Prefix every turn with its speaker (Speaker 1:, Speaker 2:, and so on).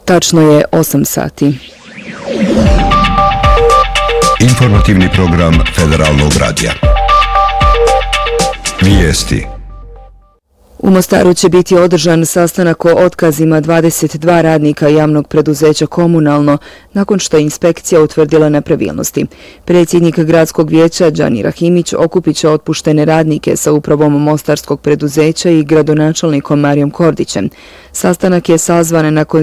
Speaker 1: Tačno je 8 sati.
Speaker 2: Informativni program Federalnog radija. Vijesti.
Speaker 1: U Mostaru će biti održan sastanak o otkazima 22 radnika javnog preduzeća Komunalno nakon što je inspekcija utvrdila nepravilnosti. Predsjednik gradskog vijeća Đani Rahimić okupit će otpuštene radnike sa upravom mostarskog preduzeća i gradonačelnikom Marijom Kordićem. Sastanak je sazvan nakon